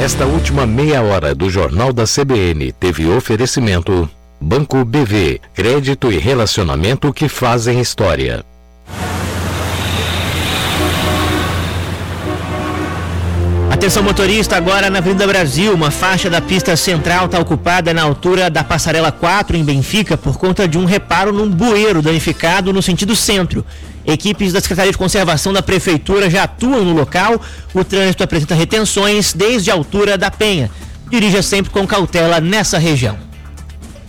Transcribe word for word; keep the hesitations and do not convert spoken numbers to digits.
Esta última meia hora do Jornal da C B N teve oferecimento Banco B V, crédito e relacionamento que fazem história. Atenção motorista, agora na Avenida Brasil, uma faixa da pista central está ocupada na altura da Passarela quatro em Benfica por conta de um reparo num bueiro danificado no sentido centro. Equipes da Secretaria de Conservação da Prefeitura já atuam no local. O trânsito apresenta retenções desde a altura da Penha. Dirija sempre com cautela nessa região.